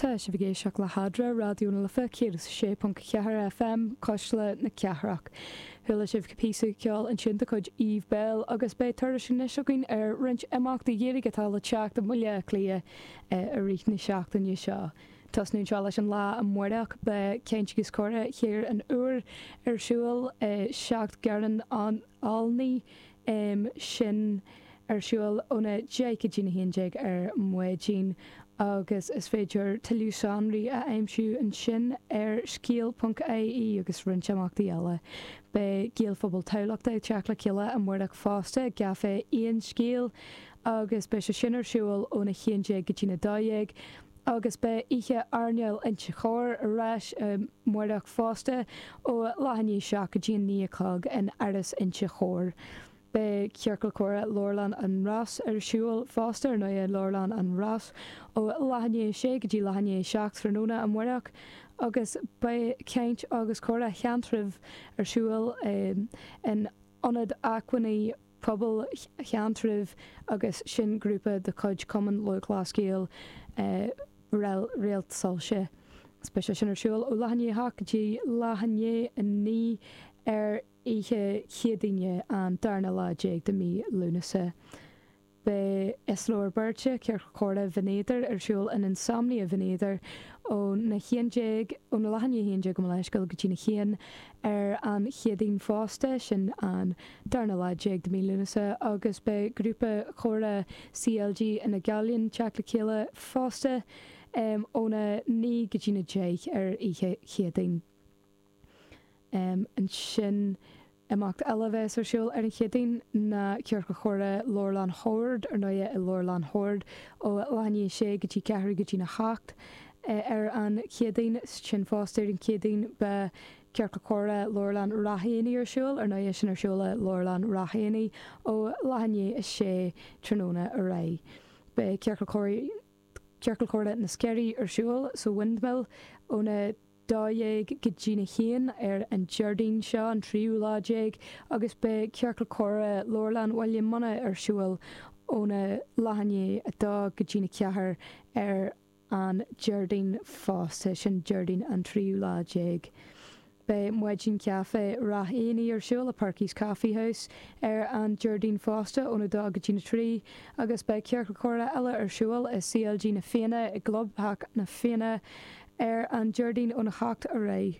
Tá si bhgé seach le hadra radioúna lefa céras sé.4 FM coisle na cearach. Thula sibh capísa ceáil an sinnta chuid Eve Bell agus bé tuair sin seoin ar rint amachta dhéirigh atá le teach do muile clia a rith na seachtain seo. Tasnún se leis an lá an muireach be céintgus córa chéir an uair ar siúil seacht garan an alnaí sin ar siúil óna déic dtína hééig ar muidín agus is féidir talúsánraí a aimimsú an sin ar scíal.ai agus rinseachtaí eile. Be géalphobal teachta teach le ciile an muireach fásta gafe íon scíal agus be se sinar siúil óna chééig go dtína dáig agus be ihe arneil in chóir aráis muireach fásta ó lehanní seach go dtíon níochlog in aras in chóir. Be cearcail córa Lorlan an Ras ar siúil fásta nó Lorlan an Ras ó lehanní sé go dtí lehanní seach tróna an muireach agus be ceint agus córa cheantrih ar siúil in anad acuinaí pobl cheantrih agus sin grúpa de chuid Common Lochláscéal réalt salse. Speise sin ar siúil ó lehanní haach go dtí lehanní a ní ar ihe chédaine an darna láéig de mí lúnasa. Be Islóir Birte cear córa Vinéidir ar siúil in insomnia Vinéidir ó na chéanéig ó na lehanní héanéig go leiscail go dtína chéan ar an chédaín fásta sin an darna láéig de mí lúnasa agus be grúpa chóra CLG ina Galíonn teach le chéile fásta óna ní go dtína déich ar ihe chédaín. An sin amachta eilehheits ar siúil ar an chédaín na cearcha chóra Lorlan Howard ar nó Lorlan Howard ó lehanní sé go dtí cethir go dtína hacht ar an chédaín sin fásta an chédaín be cearcha chóra Lorlan Rathaoine ar siúil ar nó sin ar siúla Lorlan Rathaoine ó lehanní is sé tróna a ré. Be cearcha chóra na Skerry ar siúil so Windmill óna dáéig go dtína chéan ar an Jardín seo an tríú láéig agus be cearcail córa Lorlan William Mana ar siúil óna lehanní atá go dtína cethir ar an Jardín fásta sin Jardín an tríú láéig. Be muidín ceafa Rathaoine ar siúil a Parky's Coffee House ar an Jardín fásta óna dá go dtína trí agus be cearcail córa eile ar siúil is CLG na féine i globhaach na féine ar an Jardín ó na chacht a ré.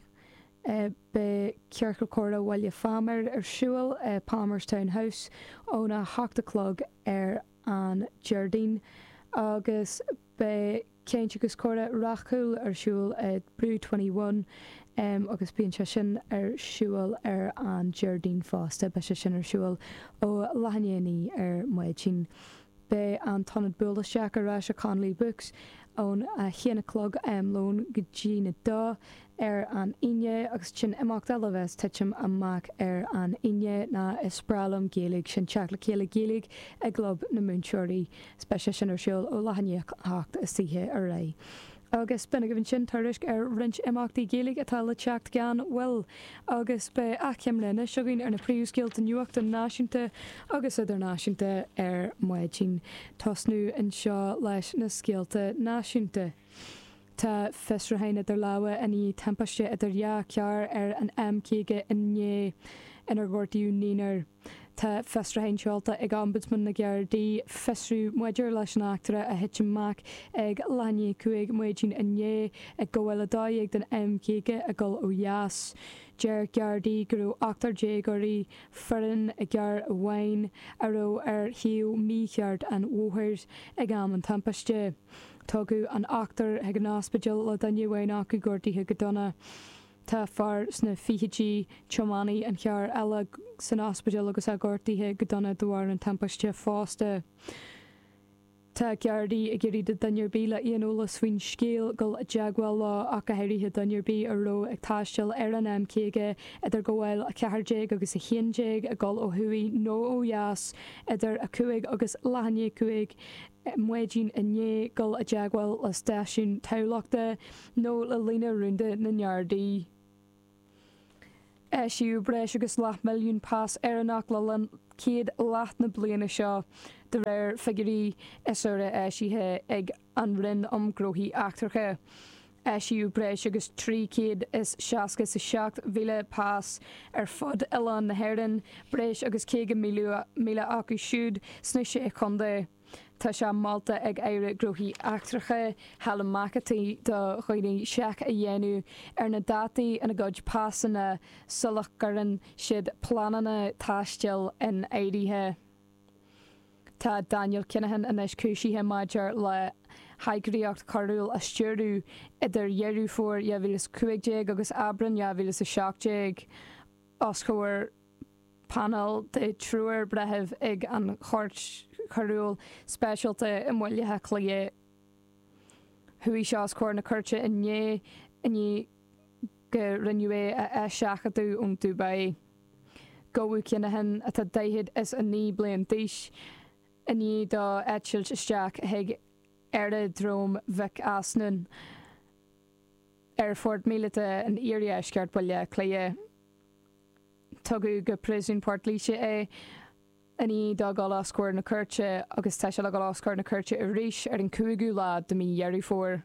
Be cearcail córa Bhaile Farmer ar siúil Palmerstown House ó na hachtalog ar an Jardín agus be céintgus córa Rachúil ar siúil Brú 21 agus bíonn se sin ar siúil ar an Jardín fásta be se sin ar siúil ó lehanní ar muidín. Be an tonad bulasteach ará a Conley Books ón a chéanalog lón go dtína dá ar an ine agus sin amachta eilehheits tuitim amach ar an ine na Ispralam Gaeilge sin teach le chéile Gaeilge ag glob na múnseirí speise sin ar siúil ó lehanní hacht a sithe a ré. Agus bena go bhíonn sin tuairisc ar rint amachtaí Gaeilge atá le teacht gan well agus be acheam lena seogainn ar na príomhscéalta nuachta náisiúnta agus idirnáisiúnta ar muidín tosnú an seo leis na scéalta náisiúnta. Tá fesrahéine idir láha a ní tempaiste idir cear ar an amcéige inné inar gcuirtaíú níonar. Tá festrahéin seolta ag ombudsman na Gardaí fesrú muidir leis an achtere a hitteach ag lehanní cuaig muidín inné ag go bhfuil dáigh den amcéige a gol ó jaas. Deir Gardaí gurú 8 goirí forann a gcear a bhhain aró ar hiú mícheart an óthairs ag am an tampaiste. Tugu an achtar ag an ospidal le danne bhhain acu gortaíthe go donna. Tá far sna fihidí chománaí an chear eile san ospidal agus a gortaíthe go donna dúhar an tampaiste fásta. Tá Gardaí a géirí de dannearbí le íonóla swin scéal gol a deagháil lá ach a heirithe dannearbí a ró ag táisteil ar an amcéige idir go bhfuil a cehardéig agus a chéantéig a gol ó thuí nó ó jaas idir a cuaig agus lehanní cuaig muidín inné gol a deagháil le stáisiún teachta nó le lína runúnta na neardaí. siú breis agus leth milliún pas annach le céad leat na bliana seo de réir figurí isire éisithe ag an rinn omgróthaí achtarcha. Siú breis agus 300 is 67,000 pas fud Ián na Haireann, breis agus 100 míle acu siúd sna sé chundé. Tá se Malta ag éire grothaí achtracha hela macataí do chuoine seach a dhéanú na dátaí ina gcuid pásanna sulach gurann siad planana taistil in éirithe. Tá Daniel Kinahan inis cúisithe maidir le haigraíocht carúil a stúrú idir dhearú fuór 2015 agus abran 2017 os chuir panel de trúir brethebh ag an chóirt carúil spéisialta i mbuilthe clia. Thuí seo scóir na cuirte inné go rinne a seachadú ón Dubai. Gohú Kinahan atá daithid is a ní blian díis inní dá eitilt isteach ag dróm Vic Asnan Fort Mílite an Iria ceart buile clia. Tugu go prisún Port Líse aní dá gála scóir na cuirte agus tá se le gála scóir na cuirte a ríis an cuaigú lá do mí dhearú fór.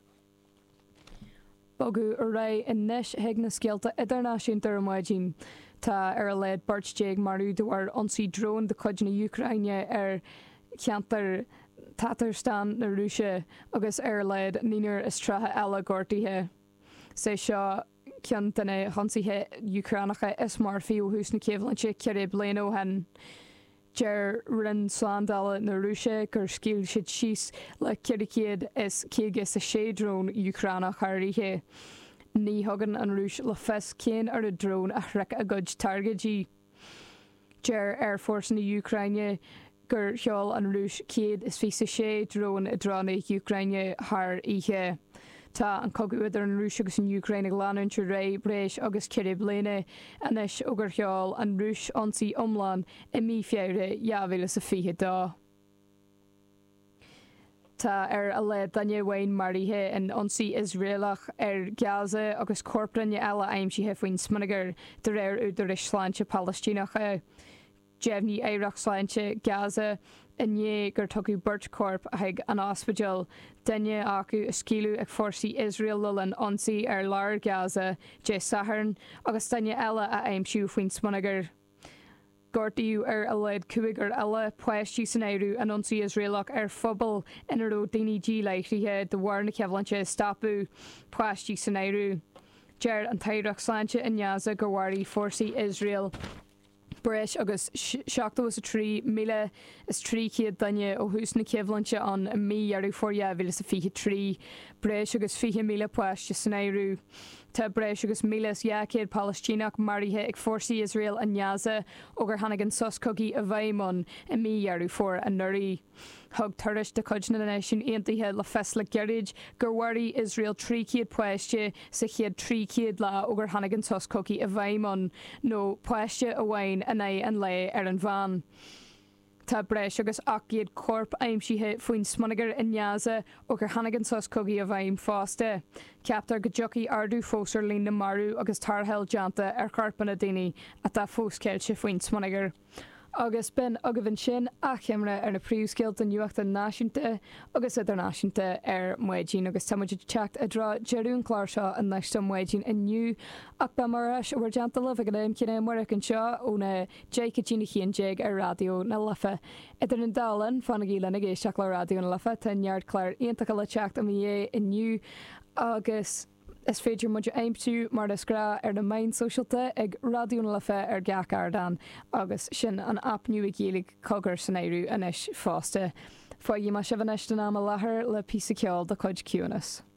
Bogu a ré in níis heag na scialta idirnáisiúnta maidín tá a leid Bartsteig marú dohar ansaí drón de chuid na Ucraine ceantar Tatarstan na Rúise agus leid níor is trathe eile gortaithe. Sé seo cean duna hansaithe Ucrainacha is mar fiú hús na céhlanse ceir blian ó hen. Deir rinn slándala na Rúise gur scíil siad síos le ceiricéad is cégus a sé drón Ucrainach thairithe. Ní thugann an Rúis le fes céan ar a drón a thric a gcuid targadí. Deir Air Force na Ucraine gur cheol an Rúis céad is fi sé drón i drána Ucraine thar ihe. Tá an cogu idir an Rúis agus an Ucraine glanúnte ré breis agus ceir bliana anis ogur cheol an Rúis ansaí omláin i mí feire 2020. Tá a le danne bhain marithe in ansaí Israelach Gaza agus corpranne eile aimsithe faoin smanagar de réir úidir is sláinte Palestínacha. Jefní éireach sláinte Gaza inné gur tugu Burt Corp ag an ospidal danne acu scíú ag fórsaí Israel lulan ansaí lár Gaza dé Saharn agus danne eile a aimsiú faoin smanagar. Gortaíú a leid cuaig eile poisttí san éirú an ansaí Israelach phobal inaró daoine dí leithrithe de bhhar na ceabhlainte stopú poisttí san éirú. Deir an taidreach sláinte in Gaza gur bhharí fórsaí Israel breis agus 73,000 is 300 danne ó hús na ceabhlainte an mí arú fór 2023 breis agus 4,000 poiste san éirú. Tá breis agus 1,000 Palestínach marithe ag fórsaí Israel an Gaza ógur hanagan soscogaí a bhaimón i mí arú fór an nuirí. Thug tuiris de chuid na Náisiún Aontaithe le fesla geirid gur bhharí Israel 300 poiste sa chéad 300 lá ógur hanagan soscogaí a bhaimón nó poiste a bhain inné an le ar an bhean. Tá breis agus 800 corp aimsithe faoin smanagar in Gaza ógur hanagan soscogaí a bhaim fásta. Ceaptar go dtiocfaí ardú fósar lín na marú agus tarthil deanta ar carpanna daoine a tá fósceilte faoin smanagar. Agus ben agahn sin a cheimre ar na príomhscéalt an nuachta náisiúnta agus idirnáisiúnta ar muidín agus táidir teacht a drá jeún chláir seo an leiste muidín inniu ach ba maris ó deanta le go éim cinna mar an seo óna déicettína chéantéig ar radio na lefa. Idir an dálan fanna í lena géisteach le radio na lefa tá neart chláir iontacha le teacht am dhé inniu agus is féidir muidir aimimú mar is gra ar na main socialta ag radioúna le fé ar gceach ardan agus sin an apniu ag dhéalaigh cogur san éirú inis fásta. Fáigí mar sibhaneiste ná lethir le písa ceáil de chuid ciúnas.